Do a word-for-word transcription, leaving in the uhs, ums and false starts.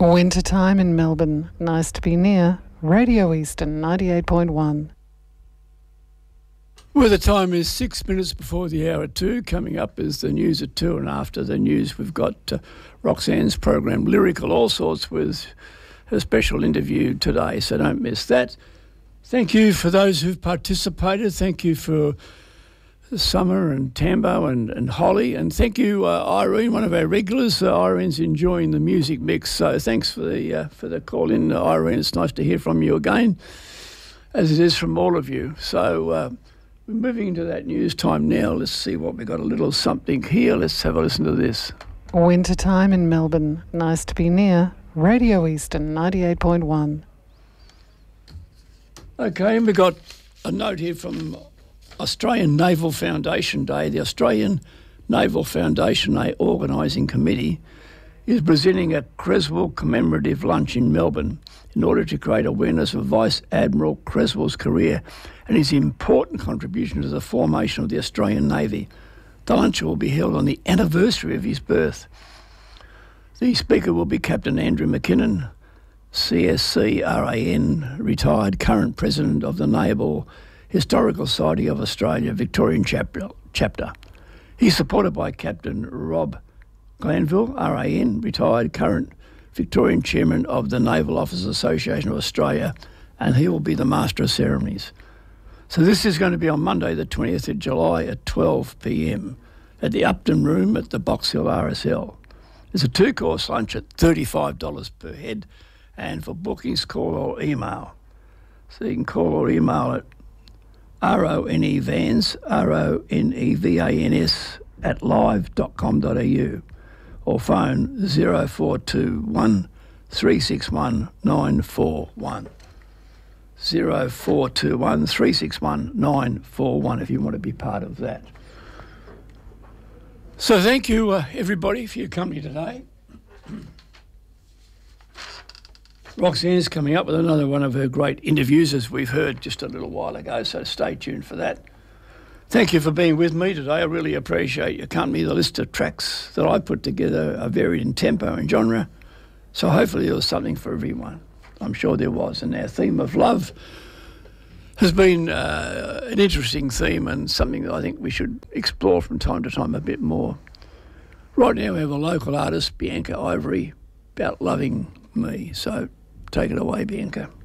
Wintertime in Melbourne. Nice to be near. Radio Eastern ninety-eight point one. Well, the time is six minutes before the hour two. Coming up is the news at two, and after the news we've got uh, Roxanne's program Lyrical All Sorts with her special interview today, so don't miss that. Thank you for those who've participated. Thank you for Summer and Tambo and, and Holly, and thank you, uh, Irene, one of our regulars. Uh, Irene's enjoying the music mix, so thanks for the uh, for the call in, uh, Irene. It's nice to hear from you again, as it is from all of you. So uh, we're moving into that news time now. Let's see what we got. A little something here. Let's have a listen to this. Wintertime in Melbourne. Nice to be near. Radio Eastern ninety-eight point one. Okay, and we got a note here from Australian Naval Foundation Day. The Australian Naval Foundation Day Organising Committee is presenting a Creswell commemorative lunch in Melbourne in order to create awareness of Vice Admiral Creswell's career and his important contribution to the formation of the Australian Navy. The lunch will be held on the anniversary of his birth. The speaker will be Captain Andrew McKinnon, C S C R A N, retired, current President of the Naval Historical Society of Australia, Victorian chapter. chapter. He's supported by Captain Rob Glanville, R A N, retired, current Victorian Chairman of the Naval Officers Association of Australia, and he will be the Master of Ceremonies. So this is going to be on Monday the twentieth of July at twelve p m at the Upton Room at the Box Hill R S L. It's a two-course lunch at thirty-five dollars per head, and for bookings, call or email. So you can call or email at R O N E Vans, R O N E V A N S, at live dot com dot a u or phone zero four two one three six one nine four one. zero four two one three six one nine four one if you want to be part of that. So thank you, uh, everybody, for your company today. Roxanne's coming up with another one of her great interviews, as we've heard just a little while ago, so stay tuned for that. Thank you for being with me today. I really appreciate your company. The list of tracks that I put together are varied in tempo and genre, so hopefully there was something for everyone. I'm sure there was. And our theme of love has been uh, an interesting theme and something that I think we should explore from time to time a bit more. Right now we have a local artist, Bianca Ivory, about loving me. So take it away, Bianca.